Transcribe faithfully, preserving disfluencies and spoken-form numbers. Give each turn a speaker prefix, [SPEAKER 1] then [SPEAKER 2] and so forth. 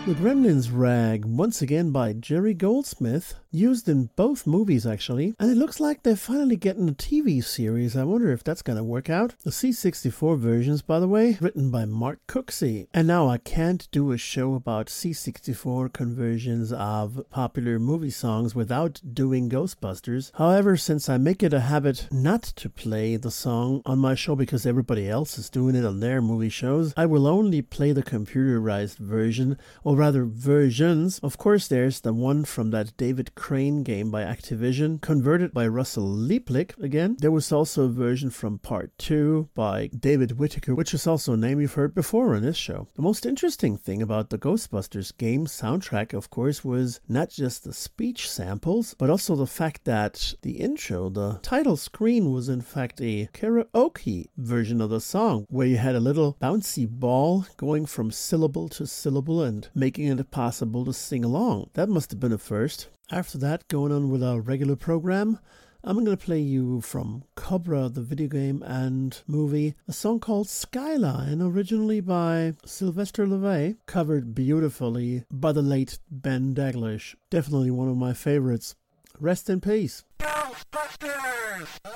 [SPEAKER 1] The Gremlins rag, once again by Jerry Goldsmith, used in both movies actually, and it looks like they're finally getting a T V series. I wonder if that's going to work out. The C sixty-four versions, by the way, written by Mark Cooksey. And now I can't do a show about C sixty-four conversions of popular movie songs without doing Ghostbusters. However, since I make it a habit not to play the song on my show because everybody else is doing it on their movie shows, I will only play the computerized version, or rather versions. Of course, there's the one from that David Crane game by Activision, converted by Russell Leaplick again. There was also a version from part two by David Whittaker, which is also a name you've heard before on this show. The most interesting thing about the Ghostbusters game soundtrack, of course, was not just the speech samples, but also the fact that the intro, the title screen, was in fact a karaoke version of the song, where you had a little bouncy ball going from syllable to syllable and making it possible to sing along. That must have been a first. After that, going on with our regular program, I'm going to play you from Cobra, the video game and movie, a song called Skyline, originally by Sylvester LeVay, covered beautifully by the late Ben Daglish. Definitely one of my favorites. Rest in peace.
[SPEAKER 2] Ghostbusters!